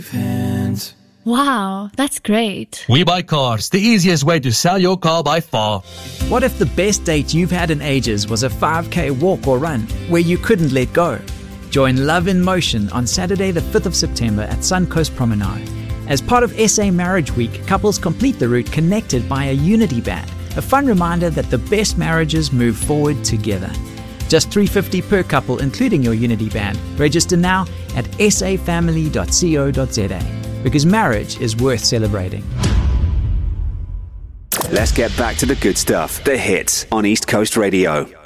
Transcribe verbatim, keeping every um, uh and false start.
Hands. Wow, that's great. We Buy Cars, the easiest way to sell your car by far. What if the best date you've had in ages was a five K walk or run where you couldn't let go? Join Love in Motion on Saturday the fifth of September at Suncoast Promenade. As part of S A Marriage Week, couples complete the route connected by a unity band, a fun reminder that the best marriages move forward together. Just three dollars fifty per couple, including your unity band. Register now at s a family dot co dot z a, because marriage is worth celebrating. Let's get back to the good stuff, the hits on East Coast Radio.